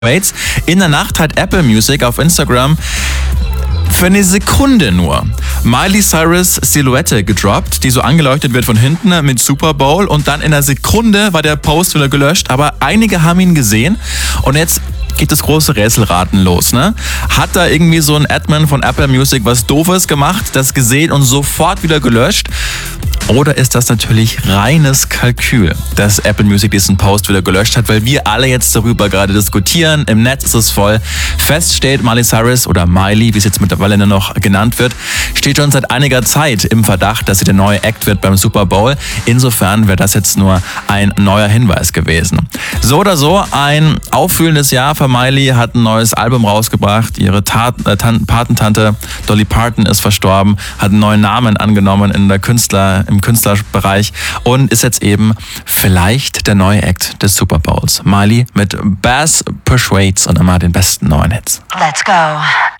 Waits. In der Nacht hat Apple Music auf Instagram für eine Sekunde nur Miley Cyrus Silhouette gedroppt, die so angeleuchtet wird von hinten mit Super Bowl, und dann in einer Sekunde war der Post wieder gelöscht, aber einige haben ihn gesehen und jetzt geht das große Rätselraten los, ne? Hat da irgendwie so ein Admin von Apple Music was Doofes gemacht, das gesehen und sofort wieder gelöscht? Oder ist das natürlich reines Kalkül, dass Apple Music diesen Post wieder gelöscht hat, weil wir alle jetzt darüber gerade diskutieren. Im Netz ist es voll. Fest steht, Miley Cyrus oder Miley, wie es jetzt mittlerweile nur noch genannt wird, steht schon seit einiger Zeit im Verdacht, dass sie der neue Act wird beim Super Bowl. Insofern wäre das jetzt nur ein neuer Hinweis gewesen. So oder so, ein auffühlendes Jahr für Miley, hat ein neues Album rausgebracht. Ihre Patentante Dolly Parton ist verstorben, hat einen neuen Namen angenommen im Künstlerbereich und ist jetzt eben vielleicht der neue Act des Super Bowls. Miley mit Bass Persuades und immer den besten neuen Hits. Let's go.